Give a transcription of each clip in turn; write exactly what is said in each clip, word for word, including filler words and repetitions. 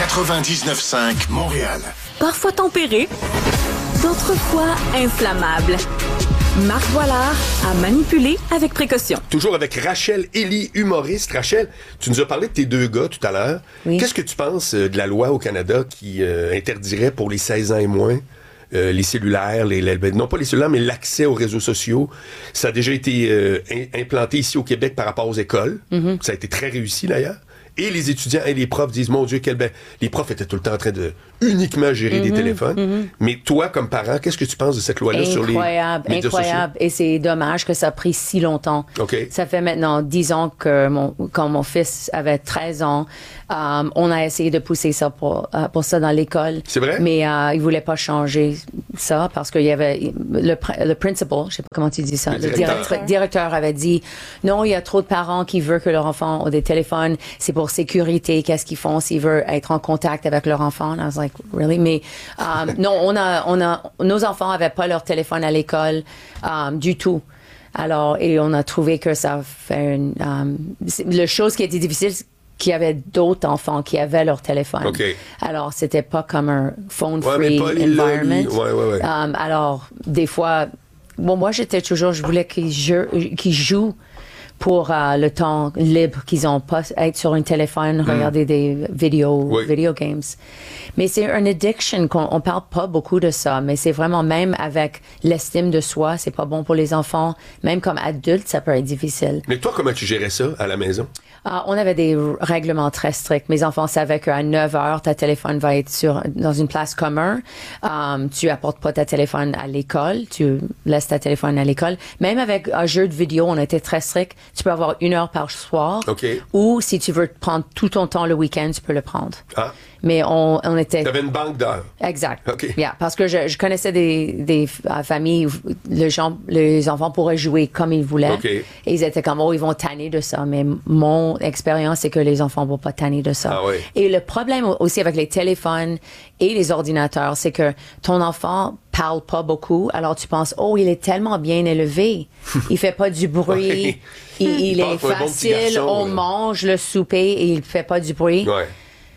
quatre-vingt-dix-neuf cinq Montréal. Parfois tempéré, d'autres fois inflammable. Marc Voilard à manipuler avec précaution. Toujours avec Rachel Élie, humoriste. Rachel, tu nous as parlé de tes deux gars tout à l'heure. Oui. Qu'est-ce que tu penses euh, de la loi au Canada qui euh, interdirait pour les seize ans et moins euh, les cellulaires, les, les, non pas les cellulaires, mais l'accès aux réseaux sociaux? Ça a déjà été euh, in, implanté ici au Québec par rapport aux écoles. Mm-hmm. Ça a été très réussi d'ailleurs. Et les étudiants et les profs disent, mon Dieu, quel ben... Les profs étaient tout le temps en train de uniquement gérer mm-hmm, des téléphones. Mm-hmm. Mais toi, comme parent, qu'est-ce que tu penses de cette loi-là sur les médias sociaux? Incroyable. Et c'est dommage que ça a pris si longtemps. Okay. Ça fait maintenant dix ans que mon, quand mon fils avait treize ans, um, on a essayé de pousser ça pour, uh, pour ça dans l'école. C'est vrai? Mais uh, il voulait pas changer ça parce qu'il y avait le, le principal, je sais pas comment tu dis ça, le, le directeur. directeur, directeur avait dit, non, il y a trop de parents qui veulent que leurs enfants aient des téléphones. C'est pour sécurité. Qu'est-ce qu'ils font s'ils veulent être en contact avec leur enfant? And I was like, really? Mais um, non, on a, on a, nos enfants avaient pas leur téléphone à l'école um, du tout. Alors, et on a trouvé que ça fait une, um, la chose qui était difficile, qu'il y avait d'autres enfants qui avaient leur téléphone. Okay. Alors, c'était pas comme un phone-free ouais, environment. Ouais, ouais, ouais. Um, alors, des fois, bon, moi, j'étais toujours, je voulais qu'ils jouent, qu'ils jouent pour uh, le temps libre qu'ils ont pas être sur un téléphone, mm. regarder des vidéos, oui. video games. Mais c'est une addiction qu'on on parle pas beaucoup de ça, mais c'est vraiment même avec l'estime de soi, c'est pas bon pour les enfants. Même comme adulte, ça peut être difficile. Mais toi, comment tu gérais ça à la maison? Uh, on avait des règlements très stricts. Mes enfants savaient qu'à neuf heures, ta téléphone va être sur, dans une place commune. Um, tu apportes pas ta téléphone à l'école. Tu laisses ta téléphone à l'école. Même avec un jeu de vidéo, on était très stricts. Tu peux avoir une heure par soir. Okay. Ou si tu veux prendre tout ton temps le week-end, tu peux le prendre. Ah. Mais on, on était... Tu avais une banque d'heures. Exact. OK. Yeah, parce que je, je connaissais des, des uh, familles où les, gens, les enfants pourraient jouer comme ils voulaient. Okay. Et ils étaient comme, oh, ils vont tanner de ça. Mais mon expérience, c'est que les enfants ne vont pas tanner de ça. Ah oui. Et le problème aussi avec les téléphones et les ordinateurs, c'est que ton enfant parle pas beaucoup. Alors tu penses, oh, il est tellement bien élevé. Il fait pas du bruit. Ouais. Il, il, il est facile. facile. Bon garçon, on là. mange le souper et il fait pas du bruit. Ouais.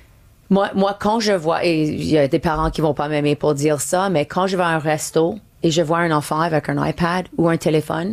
Moi, moi, quand je vois, et il y a des parents qui vont pas m'aimer pour dire ça, mais quand je vais à un resto et je vois un enfant avec un iPad ou un téléphone,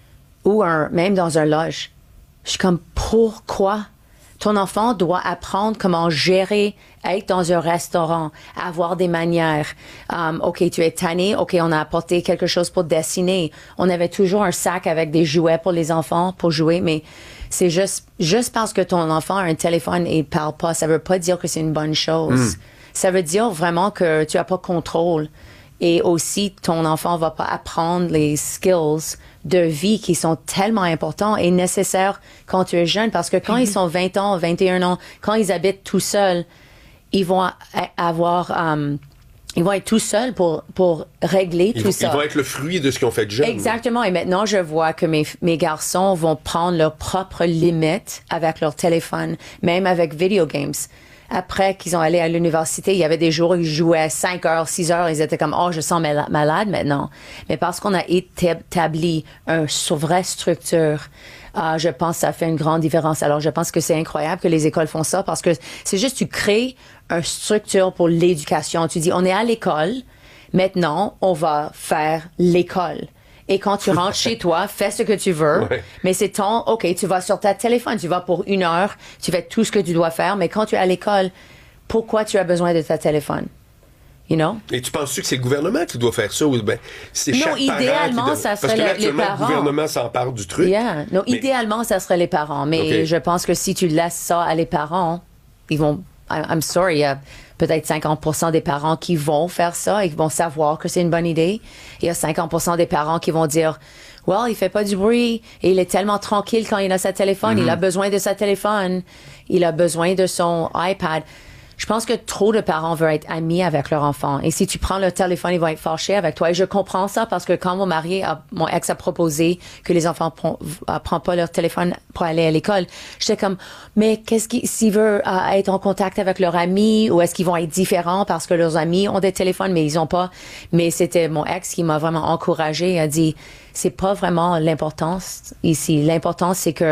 ou un, même dans un loge, je suis comme, pourquoi? Ton enfant doit apprendre comment gérer, être dans un restaurant, avoir des manières. Um, OK, tu es tanné. OK, on a apporté quelque chose pour dessiner. On avait toujours un sac avec des jouets pour les enfants, pour jouer, mais c'est juste, juste parce que ton enfant a un téléphone et parle pas, ça veut pas dire que c'est une bonne chose. Mm. Ça veut dire vraiment que tu as pas contrôle. Et aussi, ton enfant va pas apprendre les skills de vie qui sont tellement importants et nécessaires quand tu es jeune. Parce que quand mm-hmm. ils sont vingt ans, vingt et un ans, quand ils habitent tout seuls, ils vont avoir... Um, ils vont être tout seuls pour, pour régler ils tout vont, ça. Ils vont être le fruit de ce qu'ils ont fait de jeune. Exactement. Et maintenant, je vois que mes, mes garçons vont prendre leurs propres limites avec leur téléphone, même avec video games. Après qu'ils ont allé à l'université, il y avait des jours où ils jouaient cinq heures, six heures. Ils étaient comme, oh, je sens mal- malade maintenant. Mais parce qu'on a établi une vraie structure, euh, je pense que ça fait une grande différence. Alors, je pense que c'est incroyable que les écoles font ça parce que c'est juste, tu crées une structure pour l'éducation. Tu dis, on est à l'école. Maintenant, on va faire l'école. Et quand tu rentres chez toi, fais ce que tu veux. Ouais. Mais c'est ton, OK, tu vas sur ta téléphone, tu vas pour une heure, tu fais tout ce que tu dois faire. Mais quand tu es à l'école, pourquoi tu as besoin de ta téléphone? You know? Et tu penses-tu que c'est le gouvernement qui doit faire ça? Ou ben, c'est non, chaque idéalement, parent qui ça doit... serait Parce que là, les actuellement, parents. Le gouvernement s'empare du truc. Yeah. Non, mais... idéalement, ça serait les parents. Mais okay. je pense que si tu laisses ça à les parents, ils vont... I'm sorry, il y a peut-être cinquante pour cent des parents qui vont faire ça et qui vont savoir que c'est une bonne idée. Il y a cinquante pour cent des parents qui vont dire, well, il fait pas du bruit et il est tellement tranquille quand il a sa téléphone. Mm-hmm. Il a besoin de sa téléphone. Il a besoin de son iPad. Je pense que trop de parents veulent être amis avec leur enfant. Et si tu prends leur téléphone, ils vont être fâchés avec toi. Et je comprends ça parce que quand mon mari, a, mon ex a proposé que les enfants ne prennent pas leur téléphone pour aller à l'école, j'étais comme, mais qu'est-ce qu'ils, s'ils veulent uh, être en contact avec leurs amis ou est-ce qu'ils vont être différents parce que leurs amis ont des téléphones, mais ils ont pas. Mais c'était mon ex qui m'a vraiment encouragée. Il a dit, c'est pas vraiment l'importance ici. L'importance, c'est que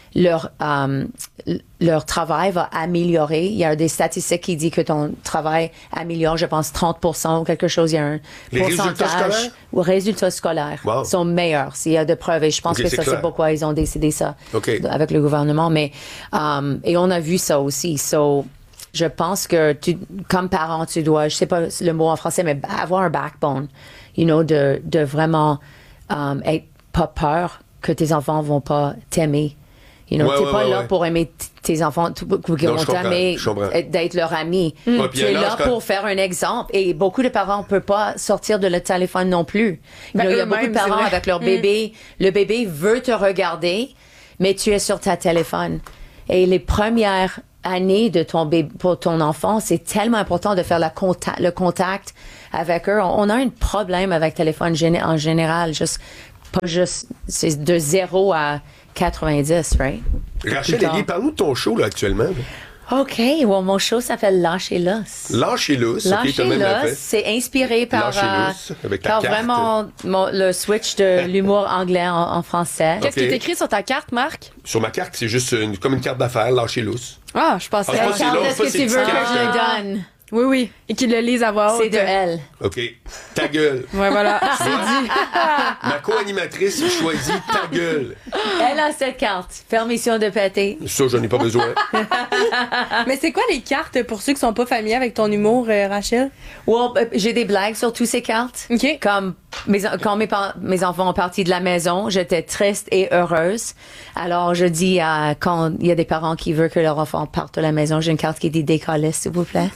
leur euh, leur travail va améliorer. Il y a des statistiques qui disent que ton travail améliore, je pense, trente pour cent ou quelque chose. Il y a un Les résultats pourcentage scolaires? ou résultats scolaires Wow. sont meilleurs. S'il y a de preuves, et je pense Ok, que c'est ça, clair. c'est pourquoi ils ont décidé ça Ok. avec le gouvernement. Mais euh, et on a vu ça aussi. So, je pense que tu, comme parent, tu dois, je sais pas le mot en français, mais avoir un backbone, you know, de, de vraiment um, être pas peur que tes enfants vont pas t'aimer. You know, Ouais, t'es ouais, pas ouais, là ouais. pour aimer t- tes enfants, t- pour qu'ils Non, vont je comprends, t'aimer, je comprends. être- d'être leur ami. Ouais, puis Tu il y es a un là âge quand- pour faire un exemple. Et beaucoup de parents ne peuvent pas sortir de le téléphone non plus. Ben, You know, il y a eux-mêmes, beaucoup de c'est parents vrai. avec leur bébé. Le bébé veut te regarder, mais tu es sur ta téléphone. Et les premières années de ton bébé, pour ton enfant, c'est tellement important de faire la contact, le contact avec eux. On, on a un problème avec le téléphone géné- en général, juste, pas juste, c'est de zéro à quatre-vingt-dix, right? Rachel Plus tard. Elie, parle-nous de ton show là, actuellement. OK, well, mon show s'appelle Lâcher l'os. Lâche et lousse. OK, t'as Lâcher même la l'os, fait. c'est inspiré par Lâcher euh, l'os, avec ta par carte. vraiment mon- le switch de l'humour anglais en, en français. Qu'est-ce Ok. qui est écrit sur ta carte, Marc? Sur ma carte, c'est juste une- comme une carte d'affaires, lâche et lousse. Ah, je pensais. Ah, je pense que c'est Charles, long, est-ce ça, que c'est tu veux que petit je le carte. donne? Oui, oui. Et qu'ils le lisent à voix haute. C'est de elle. OK. Ta gueule. Ouais, voilà. Ma co-animatrice choisit ta gueule. Elle a cette carte. Permission de péter. Ça, j'en ai pas besoin. Mais c'est quoi les cartes pour ceux qui sont pas familiers avec ton humour, euh, Rachel? Well, euh, j'ai des blagues sur toutes ces cartes. OK. Comme mes, en- quand mes, pa- mes enfants ont parti de la maison, j'étais triste et heureuse. Alors, je dis à, quand il y a des parents qui veulent que leur enfant parte de la maison, j'ai une carte qui dit décollez, s'il vous plaît.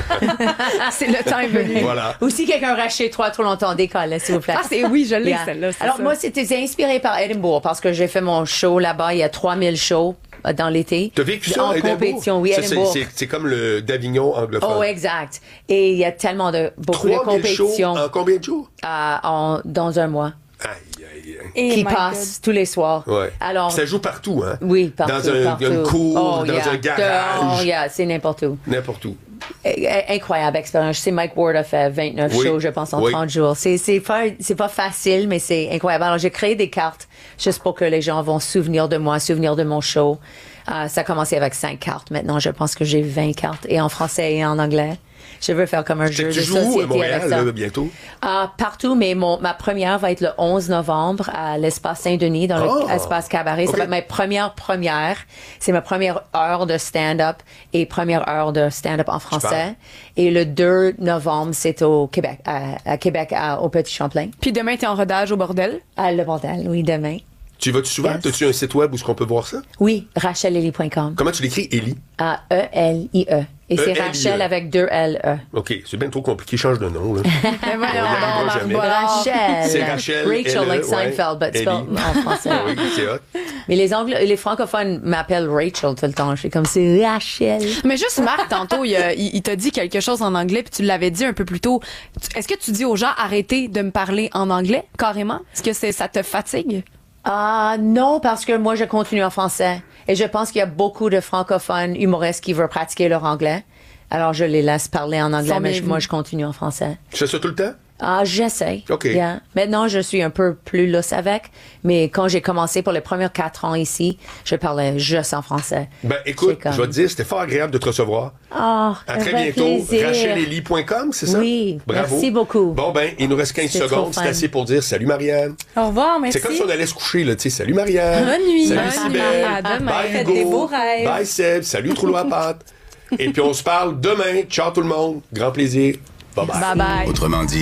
C'est le temps est venu. Voilà. Ou si quelqu'un reste chez toi trop longtemps, décollez, s'il vous plaît. Ah, c'est oui, je l'ai, Yeah. celle-là. c'est Alors, ça. moi, c'était c'est inspiré par Edinburgh parce que j'ai fait mon show là-bas. Il y a trois mille shows euh, dans l'été. T'as vécu ça En à Édimbourg? compétition, oui, Ça, c'est- Edinburgh. c'est- C'est comme le d'Avignon anglophone. Oh, exact. Et il y a tellement de, beaucoup de trois mille shows compétitions en combien de jours? euh, en, dans un mois Aïe, aïe, aïe. Eh qui my passent tous les soirs. Ouais. Alors, Ça joue partout, hein? oui, partout. Dans un, partout. une cour, Oh, dans yeah. un garage. Dehors, yeah, c'est n'importe où. N'importe où. Eh, eh, Incroyable expérience. Je sais, Mike Ward a fait vingt-neuf Oui. shows, je pense, en Oui. trente jours. C'est, c'est pas, c'est pas facile, mais c'est incroyable. Alors, j'ai créé des cartes juste pour que les gens vont se souvenir de moi, se souvenir de mon show. Euh, ça a commencé avec cinq cartes. Maintenant, je pense que j'ai vingt cartes, et en français et en anglais. Je veux faire comme un jeu de Tu joues où à société Montréal, avec ça. là, bientôt? Ah, partout, mais mon, ma première va être le onze novembre à l'Espace Saint-Denis, dans Oh! l'Espace Cabaret. Ok. Ça va être ma première première. C'est ma première heure de stand-up et première heure de stand-up en français. Et le deux novembre, c'est au Québec, à, à Québec, à- au Petit Champlain. Puis demain, t'es en rodage au bordel. À Le Bordel, oui, demain. Tu vas-tu souvent? Yes. As-tu un site web où est-ce qu'on peut voir ça? Oui, rachel ellie point com. Comment tu l'écris, Ellie? A E L I E. Et c'est E L I E. Rachel avec deux L E. OK, c'est bien trop compliqué, change de nom. Là. Mais voyons On y arrivera donc, Marc jamais. Boilard. Rachel. C'est Rachel, Rachel, L E, like ouais. Seinfeld, but spelled Ellie. en français. Oui, c'est hot. Mais les Anglais, les francophones m'appellent Rachel tout le temps. Je suis comme, c'est Rachel. Mais juste Marc, tantôt, il, a- il- il t'a dit quelque chose en anglais, puis tu l'avais dit un peu plus tôt. Tu- Est-ce que tu dis aux gens, arrêtez de me parler en anglais, carrément? Est-ce que c'est, ça te fatigue? Ah non, parce que moi, je continue en français. Et je pense qu'il y a beaucoup de francophones humoristes qui veulent pratiquer leur anglais. Alors, je les laisse parler en anglais, Sont mais bien je- vus. moi, je continue en français. Tu fais ça tout le temps? Ah, j'essaie. OK. Yeah. Maintenant, je suis un peu plus lousse avec. Mais quand j'ai commencé pour les premiers quatre ans ici, je parlais juste en français. Ben, écoute, C'est comme- je vais te dire, c'était fort agréable de te recevoir. Ah, À un très vrai bientôt. plaisir. rachel ellie point com, c'est ça? Oui, Bravo. merci beaucoup. Bon, ben, il nous reste quinze C'était trop secondes. C'est fun. assez pour dire salut, Marianne. Au revoir, merci. C'est comme si on allait se coucher, là, tu sais. Salut, Marianne. Bonne nuit. Salut, Bonne Cybèle. nuit. À demain. Bye, Faites Hugo. des beaux rêves. Bye, Seb. Salut, Trou à pâte. Et puis, on se parle demain. Ciao, tout le monde. Grand plaisir. Bye-bye. Bye bye. Autrement dit,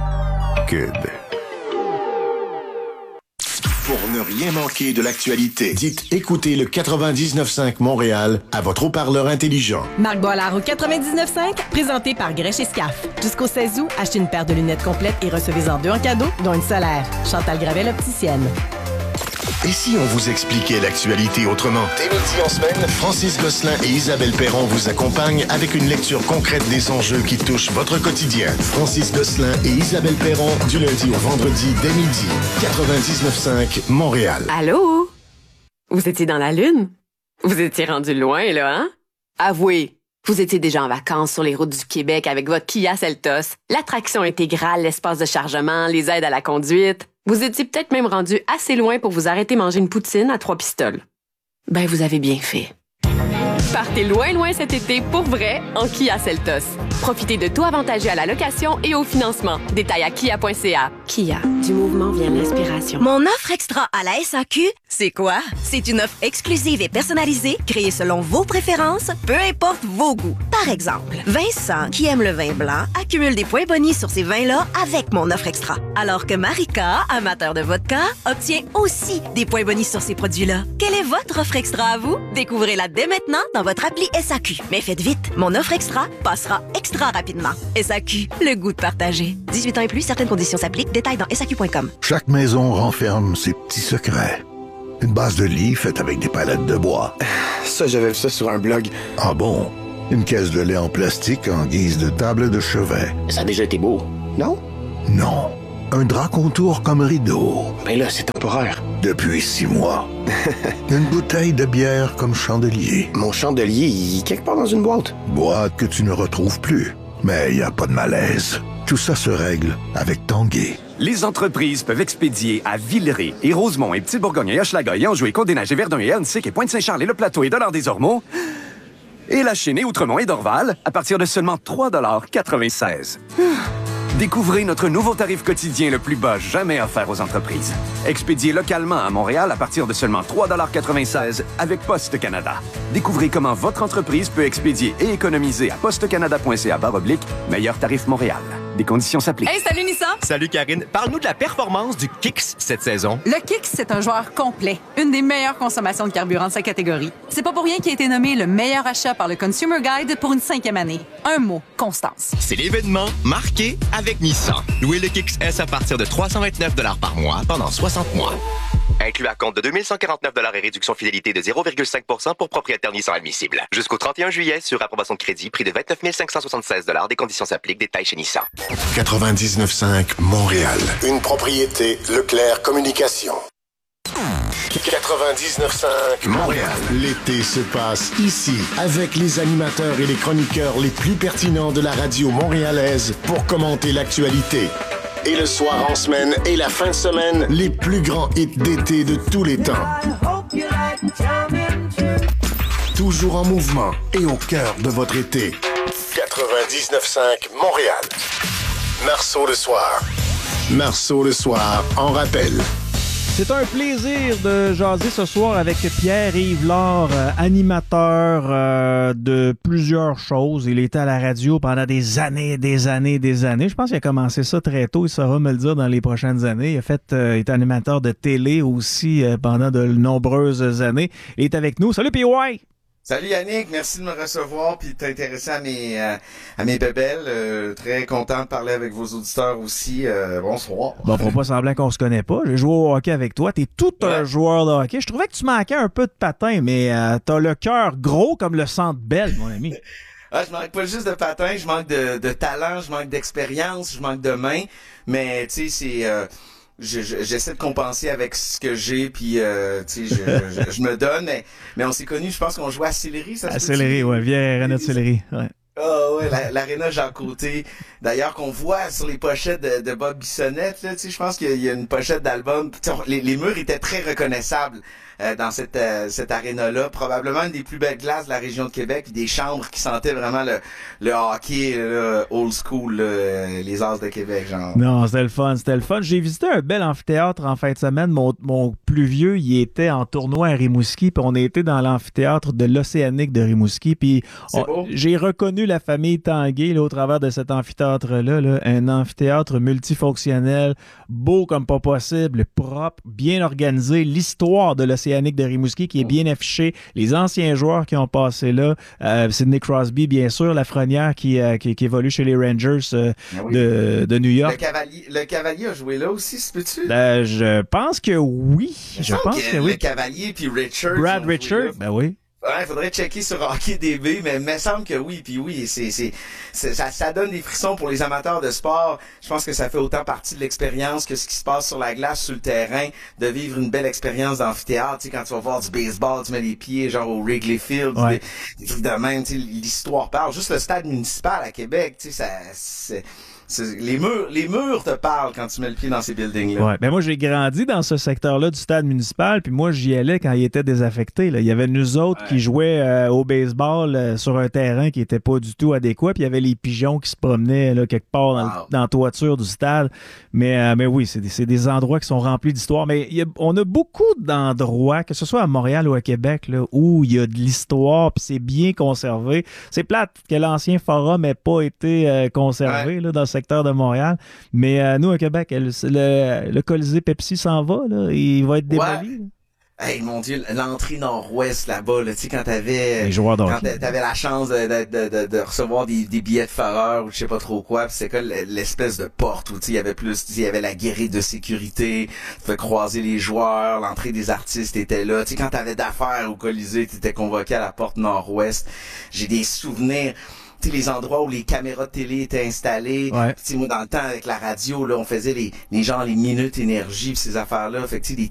Cube. Pour ne rien manquer de l'actualité, dites écoutez le quatre-vingt-dix-neuf cinq Montréal à votre haut-parleur intelligent. Marc Boilard au quatre-vingt-dix-neuf cinq, présenté par Grèche et Scaf. Jusqu'au seize août, achetez une paire de lunettes complètes et recevez-en deux en cadeau, dont une solaire. Chantal Gravel, opticienne. Et si on vous expliquait l'actualité autrement? Dès midi en semaine, Francis Gosselin et Isabelle Perron vous accompagnent avec une lecture concrète des enjeux qui touchent votre quotidien. Francis Gosselin et Isabelle Perron, du lundi au vendredi dès midi. quatre-vingt-dix-neuf cinq Montréal. Allô? Vous étiez dans la Lune? Vous étiez rendu loin, là, hein? Avouez, vous étiez déjà en vacances sur les routes du Québec avec votre Kia Seltos, l'attraction intégrale, l'espace de chargement, les aides à la conduite. Vous étiez peut-être même rendu assez loin pour vous arrêter manger une poutine à trois pistoles. ben vous avez bien fait. Partez loin, loin cet été pour vrai en Kia Seltos. Profitez de tout avantagé à la location et au financement. Détails à kia point c a. Kia, du mouvement vient l'inspiration. Mon offre extra à la S A Q, c'est quoi? C'est une offre exclusive et personnalisée, créée selon vos préférences, peu importe vos goûts. Par exemple, Vincent, qui aime le vin blanc, accumule des points bonus sur ces vins-là avec mon offre extra. Alors que Marika, amateur de vodka, obtient aussi des points bonus sur ces produits-là. Quelle est votre offre extra à vous? Découvrez-la dès maintenant dans votre appli S A Q. Mais faites vite, mon offre extra passera extra rapidement. S A Q, le goût de partager. dix-huit ans et plus, certaines conditions s'appliquent. Détails dans S A Q point com. Chaque maison renferme ses petits secrets. Une base de lit faite avec des palettes de bois. Ça, j'avais vu ça sur un blog. Ah bon? Une caisse de lait en plastique en guise de table de chevet. Ça a déjà été beau, non? Non. Un drap contour comme rideau. Ben là, c'est temporaire. Depuis six mois. Une bouteille de bière comme chandelier. Mon chandelier, il est quelque part dans une boîte. Boîte que tu ne retrouves plus. Mais il n'y a pas de malaise. Tout ça se règle avec Tanguay. Les entreprises peuvent expédier à Villeray et Rosemont et Petite-Bourgogne et Hochelaga et Anjou et Côte-des-Neiges et Verdun et Huntsic et Pointe-Saint-Charles et Le Plateau et Dollard-des-Ormeaux et La Chênaie, Outremont et Dorval à partir de seulement trois dollars quatre-vingt-seize. Découvrez notre nouveau tarif quotidien le plus bas jamais offert aux entreprises. Expédié localement à Montréal à partir de seulement trois dollars quatre-vingt-seize avec Poste Canada. Découvrez comment votre entreprise peut expédier et économiser à postecanada point c a barre oblique meilleur tarif Montréal. Des conditions s'appliquent. Hey, salut Nissan! Salut Karine. Parle-nous de la performance du Kicks cette saison. Le Kicks, c'est un joueur complet. Une des meilleures consommations de carburant de sa catégorie. C'est pas pour rien qu'il a été nommé le meilleur achat par le Consumer Guide pour une cinquième année. Un mot, constance. C'est l'événement marqué avec Nissan. Louez le Kicks S à partir de trois cent vingt-neuf dollars par mois pendant soixante mois. Inclus à compte de deux mille cent quarante-neuf dollars et réduction fidélité de zéro virgule cinq pour cent pour propriétaires Nissan admissible. Jusqu'au trente et un juillet, sur approbation de crédit, prix de vingt-neuf mille cinq cent soixante-seize dollars. Des conditions s'appliquent. Détails chez Nissan. quatre-vingt-dix-neuf virgule cinq Montréal. Une propriété Leclerc Communication. quatre-vingt-dix-neuf virgule cinq Montréal. L'été se passe ici avec les animateurs et les chroniqueurs les plus pertinents de la radio montréalaise pour commenter l'actualité. Et le soir en semaine et la fin de semaine, les plus grands hits d'été de tous les temps. Toujours en mouvement et au cœur de votre été. quatre-vingt-dix-neuf virgule cinq Montréal. Marceau le soir. Marceau le soir en rappel. C'est un plaisir de jaser ce soir avec Pierre-Yves Lard, euh, animateur euh, de plusieurs choses. Il était à la radio pendant des années, des années, des années. Je pense qu'il a commencé ça très tôt. Il saura me le dire dans les prochaines années. Il a fait, euh, il est animateur de télé aussi euh, pendant de nombreuses années. Il est avec nous. Salut P Y! Salut Yannick, merci de me recevoir puis de t'intéresser à mes euh, à mes bébelles. Euh, très content de parler avec vos auditeurs aussi. Euh, bonsoir. Bon, faut pas semblant qu'on se connaît pas. J'ai joué au hockey avec toi. T'es tout un ouais. joueur de hockey. Je trouvais que tu manquais un peu de patin, mais euh, t'as le cœur gros comme le Centre Bell, mon ami. Ah, je manque pas juste de patin, je manque de, de talent, je manque d'expérience, je manque de main. Mais tu sais, c'est euh, Je, je, j'essaie de compenser avec ce que j'ai, puis euh, tu sais, je, je, je me donne, mais, mais on s'est connus, je pense qu'on jouait à Sillery, ça se À Sillery, ouais, vieille arena de Sillery, ouais. Ah oh, ouais, la, l'aréna Jean Côté. D'ailleurs, qu'on voit sur les pochettes de, de Bob Bissonnette, là, tu sais, je pense qu'il y a une pochette d'album. Les, les murs étaient très reconnaissables euh, dans cette euh, cette aréna-là. Probablement une des plus belles glaces de la région de Québec, puis des chambres qui sentaient vraiment le, le hockey là, old school, là, les As de Québec, genre. Non, c'était le fun, c'était le fun. J'ai visité un bel amphithéâtre en fin de semaine. Mon, mon plus vieux, il était en tournoi à Rimouski, puis on était dans l'amphithéâtre de l'Océanique de Rimouski, puis on, j'ai reconnu la famille Tanguay là, au travers de cet amphithéâtre-là, là, un amphithéâtre multifonctionnel, beau comme pas possible, propre, bien organisé, l'histoire de l'Océanique de Rimouski qui est bien affichée, les anciens joueurs qui ont passé là, euh, Sidney Crosby bien sûr, Lafrenière qui, euh, qui, qui évolue chez les Rangers euh, ah oui. de, de New York. Le Cavalier, le Cavalier a joué là aussi, se peut-tu? Ben, je pense que oui. Je, je pense que, que oui. Le Cavalier puis Richard. Brad Richard, ben oui. Ouais, faudrait checker sur Hockey D B, mais il me semble que oui, puis oui, c'est, c'est, c'est ça, ça donne des frissons pour les amateurs de sport. Je pense que ça fait autant partie de l'expérience que ce qui se passe sur la glace, sur le terrain, de vivre une belle expérience d'amphithéâtre. Tu sais, quand tu vas voir du baseball, tu mets les pieds genre au Wrigley Field, ouais. des, des trucs de même, tu sais, l'histoire parle. Juste le stade municipal à Québec, tu sais, ça, c'est, C'est, les murs, les murs te parlent quand tu mets le pied dans ces buildings-là. Ouais. Ben moi, j'ai grandi dans ce secteur-là du stade municipal, puis moi, j'y allais quand il était désaffecté. Là. Il y avait nous autres ouais. qui jouaient euh, au baseball euh, sur un terrain qui était pas du tout adéquat, puis il y avait les pigeons qui se promenaient là, quelque part dans, wow. le, dans la toiture du stade. Mais, euh, mais oui, c'est des, c'est des endroits qui sont remplis d'histoire. Mais il y a, on a beaucoup d'endroits, que ce soit à Montréal ou à Québec, là, où il y a de l'histoire, puis c'est bien conservé. C'est plate que l'ancien forum n'ait pas été euh, conservé ouais. là, dans le secteur de Montréal. Mais euh, nous, à Québec, le, le, le Colisée Pepsi s'en va. Là. Il va être démoli. Ouais. Hey, mon Dieu, l'entrée nord-ouest là-bas, là, tu sais, quand t'avais, les joueurs quand t'avais la chance de, de, de, de recevoir des, des billets de fareur ou je sais pas trop quoi, pis c'est quoi l'espèce de porte où, tu sais, il y avait plus, il y avait la guérite de sécurité, tu pouvais croiser les joueurs, l'entrée des artistes était là, tu sais, quand t'avais d'affaires au Colisée, t'étais convoqué à la porte nord-ouest. J'ai des souvenirs. Tu sais, les endroits où les caméras de télé étaient installées. Ouais. Tu sais, moi, dans le temps, avec la radio, là, on faisait les, les gens, les minutes énergie pis ces affaires-là. Fait que, tu sais, des